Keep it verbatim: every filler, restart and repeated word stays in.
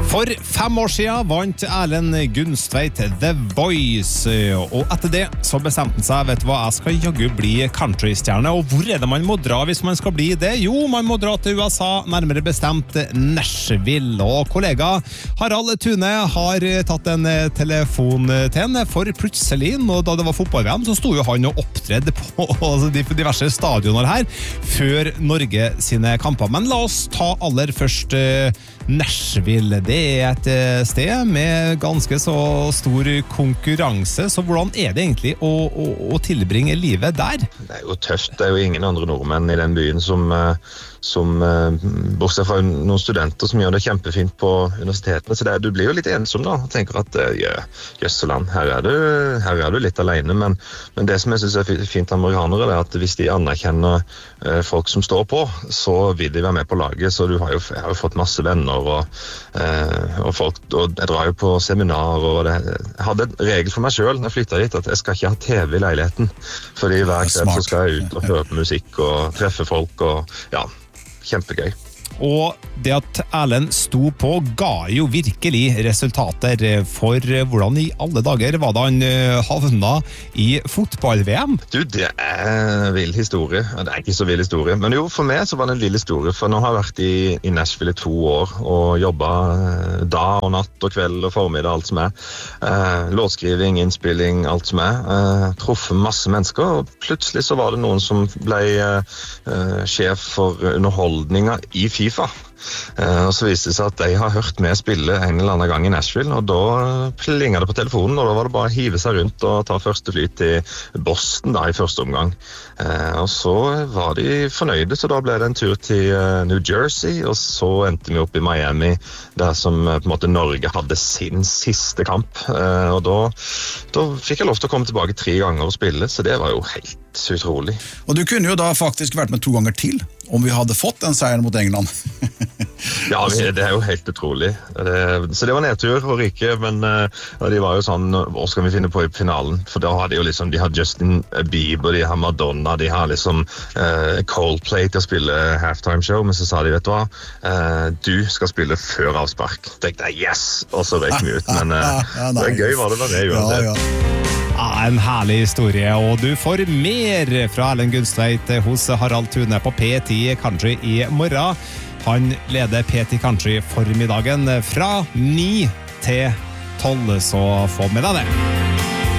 For fem år siden vant Erlend Gunstveit The Voice, og etter det så bestemte han seg, vet du hva, jeg skal jaggu bli countrystjerne, og hvor er det man må dra hvis man skal bli det? Jo, man må dra til U S A, nærmere bestemt Nashville, og kollega Harald Thune har tatt en telefon til henne, for plutselig, og da det var fotball-V M, så stod jo han og opptredde på de diverse stadioner her, før Norge sine kamper. Men la oss ta aller først Nashville. Det er et sted med ganske så stor konkurranse, så hvordan er det egentlig å, å, å tilbringe livet der? Det er jo tøft, det er jo ingen andre nordmenn i den byen som, som bortsett fra noen studenter som gjør det kjempefint på universitetene, så det er, du blir jo litt ensom da, og tenker at ja, jøsseland, her er du, her er du litt alene, men, men det som jeg synes er fint amerikanere, er at hvis de anerkjenner folk som står på, så vil de være med på laget, så du har jo, jeg har jo fått masse venner, og, og, folk, og jeg drar jo på seminar, og det, jeg hadde en regel for meg selv når jeg flyttet dit, at jeg skal ikke ha T V i leiligheten, fordi hver kveld så skal jeg ut og høre på musikk og treffe folk, og ja, kjempegøy. Og det at Erlend sto på ga jo virkelig resultater, for hvordan i alle dager var det han havna i fotball-V M? Du, det er en vild historie. Det er ikke så vild historie, men jo, for meg så var det en vild historie, for nå har jeg vært i, i Nashville i to år, og jobbet dag og natt og kveld og formiddag, alt som er. Eh, låtskriving, innspilling, alt som er. Eh, truffet masse mennesker, og plutselig så var det noen som ble eh, sjef for underholdninga i FIFA. Uh, og så viste det seg at de har hørt meg spille en eller annen gang i Nashville, og da plinget det på telefonen, og da var det bare å hive seg rundt og ta første fly til Boston da, i første omgang. Uh, og så var de fornøyde, så da ble det en tur til uh, New Jersey, og så endte vi opp i Miami, der som uh, på en måte Norge hadde sin siste kamp. Uh, og da, da fikk jeg lov til å komme tilbake tre ganger og spille, så det var jo helt utrolig. Og du kunne jo da faktisk vært med to ganger til, om vi hadde fått en seier mot England. Ja, det er jo helt utrolig. Det, så det var nedtur og ryke, men uh, de var jo sånn, hva skal vi finne på i finalen? For da hadde de jo liksom, de har Justin Bieber, de har Madonna, de har liksom uh, Coldplay til å spille halftime show, men så sa de, vet du hva, uh, du skal spille før avspark. Tenkte jeg, yes! Og så røyk vi ut, men uh, ja, det er gøy var det, men det gjør det. Ja, ja. Ja, en herlig historie, og du får mer fra Erlend Gunstveit hos Harald Thune på P ti Country i morgen. Han leder P ti Country formiddagen fra ni til tolv, så få med deg det.